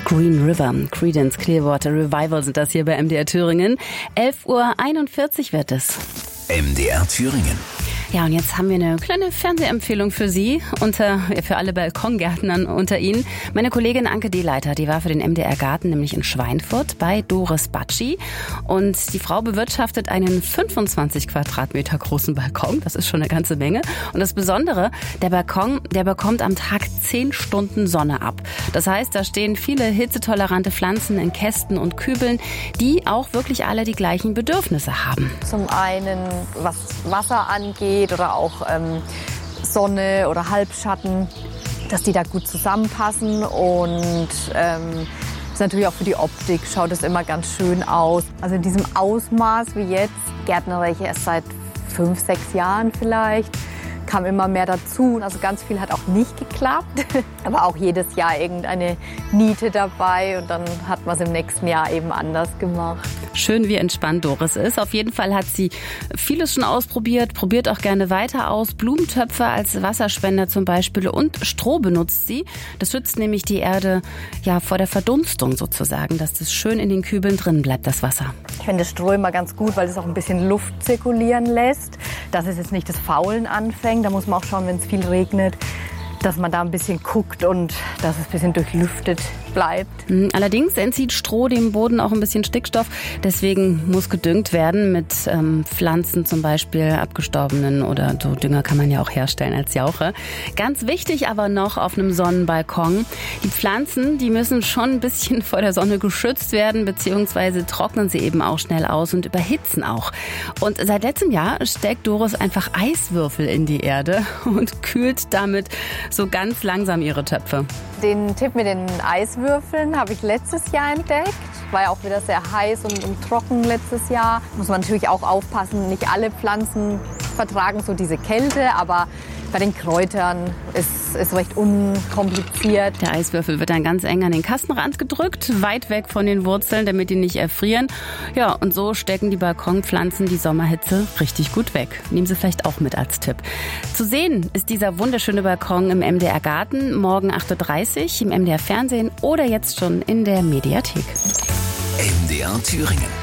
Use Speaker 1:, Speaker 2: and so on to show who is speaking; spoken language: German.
Speaker 1: Green River, Creedence Clearwater Revival sind das hier bei MDR Thüringen. 11:41 Uhr wird es.
Speaker 2: MDR Thüringen.
Speaker 1: Ja, und jetzt haben wir eine kleine Fernsehempfehlung für Sie, für alle Balkongärtnern unter Ihnen. Meine Kollegin Anke Dehleiter, die war für den MDR Garten nämlich in Schweinfurt bei Doris Batschi. Und die Frau bewirtschaftet einen 25 Quadratmeter großen Balkon. Das ist schon eine ganze Menge. Und das Besondere, der Balkon, der bekommt am Tag 10 Stunden Sonne ab. Das heißt, da stehen viele hitzetolerante Pflanzen in Kästen und Kübeln, die auch wirklich alle die gleichen Bedürfnisse haben.
Speaker 3: Zum einen, was Wasser angeht, oder auch Sonne oder Halbschatten, dass die da gut zusammenpassen und ist natürlich auch für die Optik, schaut es immer ganz schön aus. Also in diesem Ausmaß wie jetzt, gärtnere ich erst seit 5, 6 Jahren vielleicht, kam immer mehr dazu. Also ganz viel hat auch nicht geklappt, aber auch jedes Jahr irgendeine Niete dabei und dann hat man es im nächsten Jahr eben anders gemacht.
Speaker 1: Schön, wie entspannt Doris ist. Auf jeden Fall hat sie vieles schon ausprobiert, probiert auch gerne weiter aus. Blumentöpfe als Wasserspender zum Beispiel und Stroh benutzt sie. Das schützt nämlich die Erde ja vor der Verdunstung sozusagen, dass das schön in den Kübeln drin bleibt, das Wasser.
Speaker 3: Ich finde das Stroh immer ganz gut, weil es auch ein bisschen Luft zirkulieren lässt, dass es jetzt nicht das Faulen anfängt. Da muss man auch schauen, wenn es viel regnet, dass man da ein bisschen guckt und dass es ein bisschen durchlüftet bleibt.
Speaker 1: Allerdings entzieht Stroh dem Boden auch ein bisschen Stickstoff. Deswegen muss gedüngt werden mit Pflanzen, zum Beispiel abgestorbenen oder so Dünger kann man ja auch herstellen als Jauche. Ganz wichtig aber noch auf einem Sonnenbalkon. Die Pflanzen, die müssen schon ein bisschen vor der Sonne geschützt werden, beziehungsweise trocknen sie eben auch schnell aus und überhitzen auch. Und seit letztem Jahr steckt Doris einfach Eiswürfel in die Erde und kühlt damit so ganz langsam ihre Töpfe.
Speaker 3: Den Tipp mit den Eiswürfeln habe ich letztes Jahr entdeckt. War ja auch wieder sehr heiß und trocken letztes Jahr. Muss man natürlich auch aufpassen, nicht alle Pflanzen vertragen so diese Kälte, aber bei den Kräutern ist es recht unkompliziert.
Speaker 1: Der Eiswürfel wird dann ganz eng an den Kastenrand gedrückt, weit weg von den Wurzeln, damit die nicht erfrieren. Ja, und so stecken die Balkonpflanzen die Sommerhitze richtig gut weg. Nehmen Sie vielleicht auch mit als Tipp. Zu sehen ist dieser wunderschöne Balkon im MDR Garten, morgen 8:30 Uhr im MDR Fernsehen oder jetzt schon in der Mediathek.
Speaker 2: MDR Thüringen.